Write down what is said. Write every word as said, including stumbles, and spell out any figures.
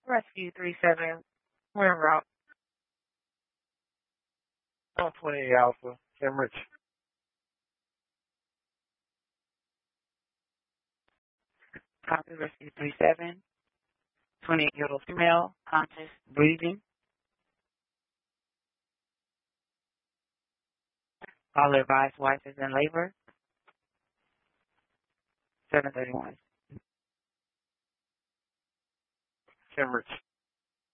Rescue three seven, we're en route. one twenty-eight Alpha, Cambridge. Copy Rescue three seven, twenty-eight-year-old female, conscious, breathing. All advised wife is in labor. seven thirty-one. Cambridge.